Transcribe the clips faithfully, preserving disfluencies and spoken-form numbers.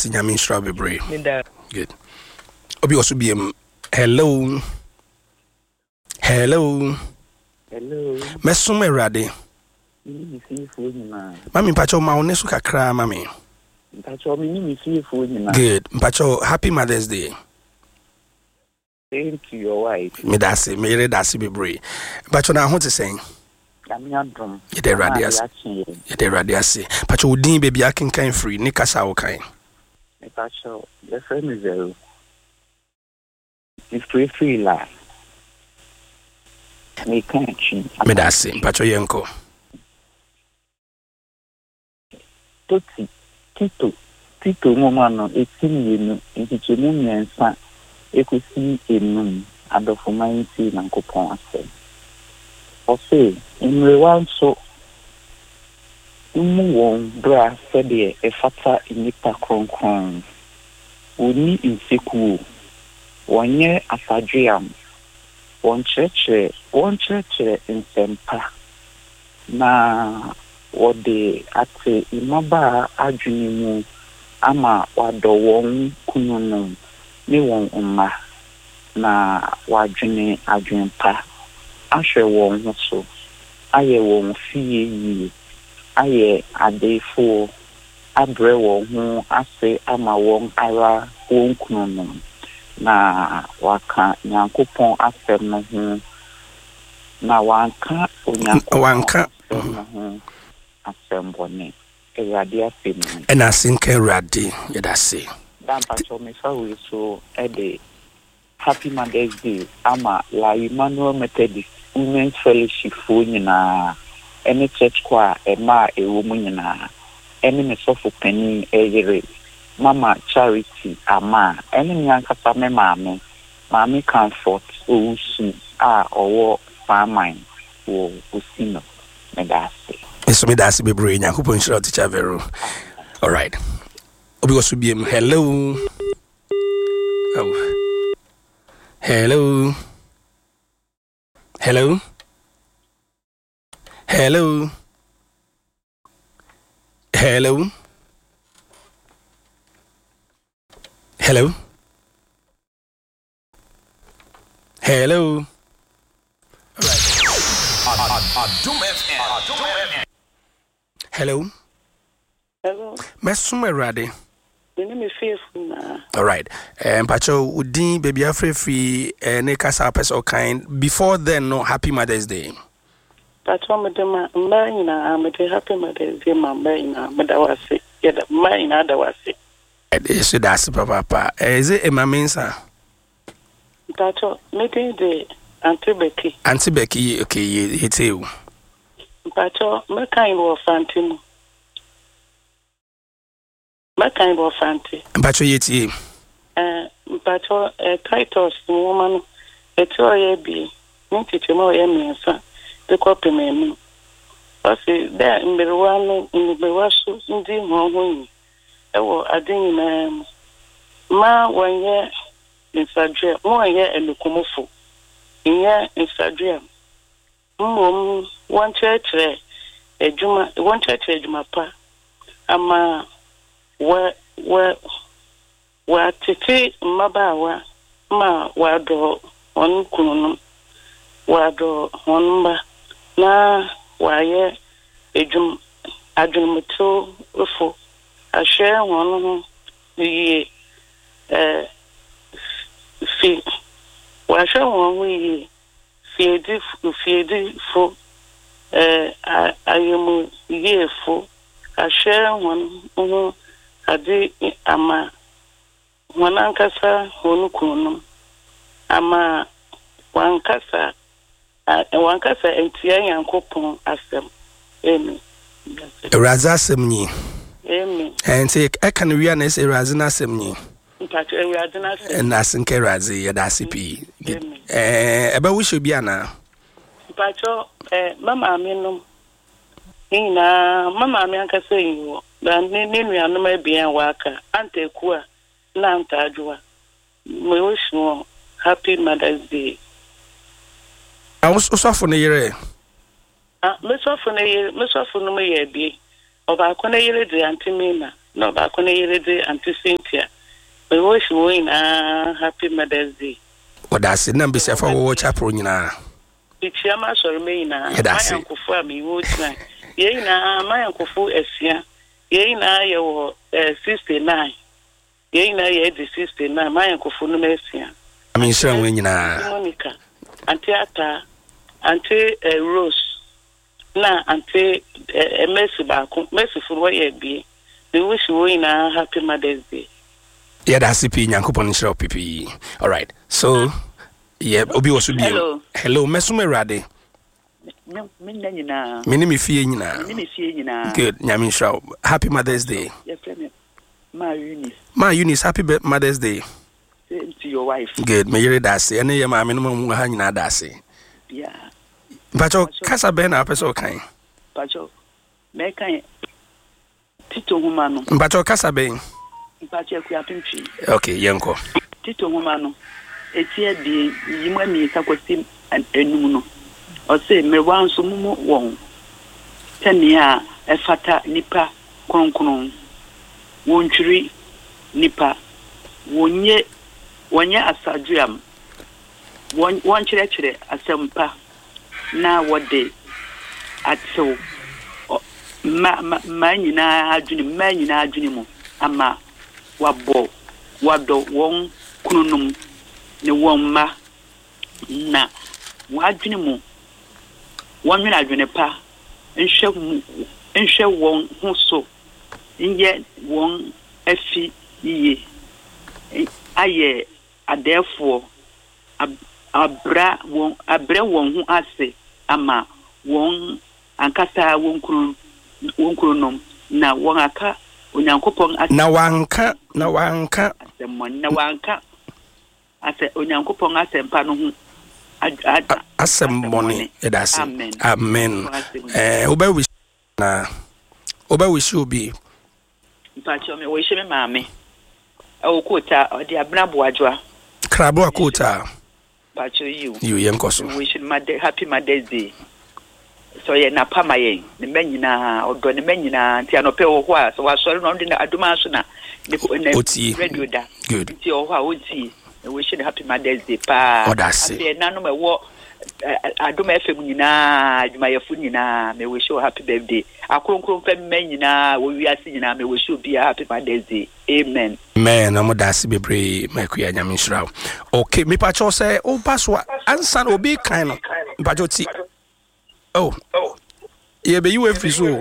Medasi Nyamin Strawberry. Good. Obi also be um, hello. Hello. Hello. Mesume Rade. Mami Pacho Maonesu Kakra, Mami. Pacho, me see for you. Good. Pacho, happy Mother's Day. Thank you, your wife. Medasi, Mere Dasi Bebre. Pacho, now what is saying? I'm not drum. Yede radias. Yede radiasi. Pacho udin baby akin kind free. Ni kasa okay. Pacho, the friend is zero. It's free free la. Me can't change. Medasi. Pacho yenko. Toti, Tito, Tito Momano, a senior in the Genuine San, Equity in Adofumancy and Coupon. Or say, in the one so, Umu bra said a fata in Nipa Kron Kron. We need in Siku, one year as a dream, one church, one church in Sempa. Na wode ate imaba adwene mu ama wado won kununu ne won umma na wadwene adwenpa ahwe won ho so aye won fie yi aye adefo abre won ho ase ama won ara won kununu na waka Nyankopon asem no ho na wanka onyankopon wanka asembone eradia femi and I think eradi yedase dan pacho me so so ede happy Mother's Day ama la Emmanuel Methodist Women's Fellowship fo nyina ene church kwa ema ewo mu nyina ene me sofo pani eyere mama Charity ama ene nyankasa me maame maame Comfort owusu a owo farmine wo osino medase. So me that's be brain. I hope you teacher Vero. All right. Obi was be hello. Oh. Hello. Hello. Hello. Hello. Hello. Hello. All right. Hello. Hello. Mesume Rade. The name is Fearful. All right. Um, Pacho, Udin, baby, Afre free, and Nekasa Peso kind. Before then, no Happy Mother's Day. Pacho, Madame, mine, I'm a happy Mother's Day, my mine, but I was sick. Yeah, mine, I was sick. Yes, that's Papa. Is it a maminsa? Pacho, meeting the Auntie Becky. Auntie Becky, okay, it's you. Pacho, my kind of Fantino. My kind of Fanti. Pacho, it's you. Uh, Pacho, a Titus woman, a toy be, not to more eminence, the copy me. But there in the one in the Wasu, in the home. Oh, I didn't, ma one year in Sadria, one year in the Comofu. In year in Sadria. Mum, one church, a Juma, one church, a Jumapa. Ama, where, where, where Titi, Mabawa, ma, wado, one kunum, wado, one na, why, a Jum, a Jumato, Rufo, a share one, the, uh, fee, where shall one we, Fiedi, Fiedi, for, uh, I am year for, a share one, a day, ama, one ankasa, one kunum, ama, one casa, one casa, and Tia and Copon, as them. Amen. Razasem Amen. and say, I can realize a Razina Semni. And asking Kerazi, Yadasipi. Eh, about we should be Anna. Pacho, eh, Mamma Minum. Ina, Mamma Mianca saying you, then Nini and my being worker, Ante Kua, Nanta Jua. We wish you happy Mother's Day. I was so for the year. Ah, Miss Offenay, Miss Offenay, be of our Conay, the Antimina, no ba ko ne yere de Auntie Cynthia. We wish you a happy Mother's Day. Odase na mbese fa wo chapel nyina. Bichiama sori me nyina. My uncle for me wo tna. Ye nyina my uncle for esia. Ye nyina ye wo sixty-nine. Ye nyina ye di sixty-nine. My uncle for no mesia. I mean sure we nyina. Monica. Auntie Ata, Auntie Rose. Na Auntie Mercy ba ko. Mercy for what ye be. We wish you a happy Mother's Day. Yeah, that's C P Nyankopon Shiro P P. All right. So, yeah, Obi was with you. Hello. Hello, Mesume Rade. Minna nyina. Minimi fie nyina. Minimi fie nyina. Good. Nyamin Shiro. Happy Mother's Day. Yes, Ma Eunice. Ma Eunice, happy Mother's Day. Same to your wife. Good. Me yere dase. Ene ye ma me no mu ha nyina dase. Yeah. Pacho, kasa be na apeso kan. Pacho. Me kan Tito Humano. Pacho kasa be. Pacho ku apimpi. Okay, yenko. Tito Humano. Etie bi yimwa mi sakwasi enum no. O se me wan so mumu won. Tania efata nipa kronkron. Wontwiri nipa. Wonye wonye asaduam. Won won kire kire asempa. Na wode atso ma ma nyina adwene ma nyina adwene mu ama wabo wado won kununum ne won ma na wadwene mu won nwena adwene pa nhwe mu nhwe won ho so nje won afi yiye aye adefo abra won abra won ho ase ama won ankasa won kunu won kunu na won aka onyankopon ase na wanka na wanka asemon na wanka ase onyankopon asempa no ho asemoni edase amen amen eh oba wish na oba wish obi mpacho me wish me maame o kota odi abna boadwa krabo akota mpacho you you yenkoso wish mother happy Mother's Day. So ye na pama ye ne manyina odo ne manyina nti anope wo ho a so wasori no de aduma so na ne radio da good nti wo ho a oti we wish you happy Mother's Day pa ade na no me wo aduma efem nyina aduma yefu nyina me wish you happy birthday akronkron fam manyina wo wiase nyina me wish you be happy Mother's Day amen amen amo dasi bebre makuya nyamishra okay me pa cho say o paswa ansa no obi kan no pa cho ti oh ye be you every so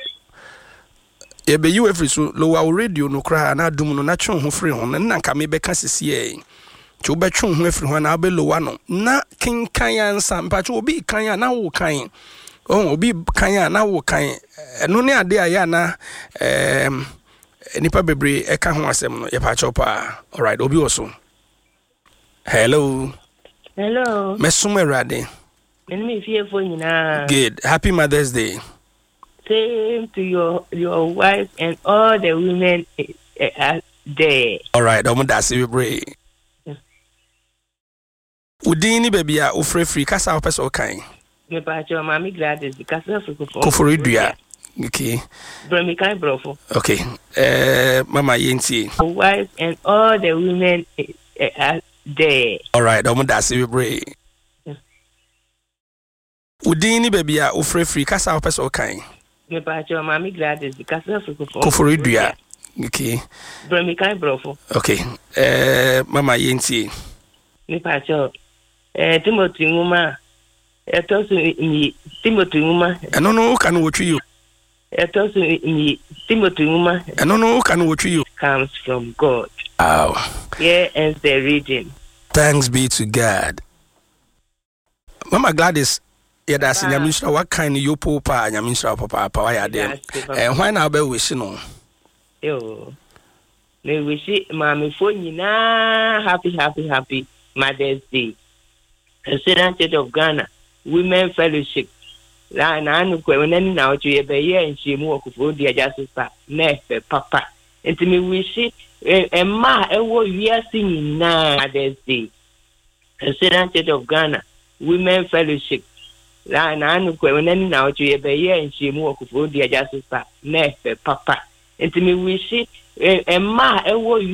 ye be you every so lo wa radio no kra na dum no na twen ho free ho na nka me be ka sisi e ti o be twen ho free ho na be lo wa no na kinkan ansa pa cho obi kan na wo kan oh obi kan na wo kan no ne ade aya na em nipa bebre e ka ho asem no ye pa cho pa all right obi oso hello hello mesuma rade me fear for you now. Good. Happy Mother's Day. Same to your your wife and all the women uh, there. All right, I'm gonna say we pray. Udini baby a ofre free kasa opese okan. Me pa cho mami Gladys because of Kofori dua. Okay. Bro me kai brofo. Okay. Eh mama yenti. Your wife and all the women uh, there. All right, I'm gonna say we pray. Udini baby a ofre free kasa opese okan. Me pa cho mami Gladys because of Kofori dua. Okay. Bro me kai brofo. Okay. Eh mama yenti. Me pa cho eh Timothy Nguma eto so mi Timothy Nguma eno no ka no wotwi you eto so mi Timothy Nguma eno no ka no wotwi you comes from God. Oh. Here ends the reading. Thanks be to God. Mama Gladys yeah, that's in Yamisha. What kind of you popa and Yamisha papa? Power ya there. And why now be wishing on? Yo, me wish it, mommy, for you now. Happy, happy, happy Mother's Day. President Church of Ghana, Women Fellowship. La na anu kwa wenani na watu yebe ye nchimu wa kufudi ya jasusa nefe papa. Enti me wish it, emma ewo yasi na Mother's Day. President Church of Ghana, Women Fellowship. La na anu kwa wenani na watu yebe ye nchimu wa kufudi ya jasusa nefe papa. nti me wish e ma e wo